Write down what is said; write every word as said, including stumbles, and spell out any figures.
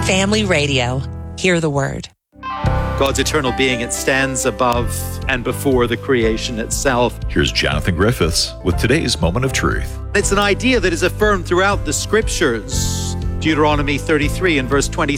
Family Radio. Hear the word. God's eternal being, it stands above and before the creation itself. Here's Jonathan Griffiths with today's Moment of Truth. It's an idea that is affirmed throughout the scriptures. Deuteronomy thirty-three and verse twenty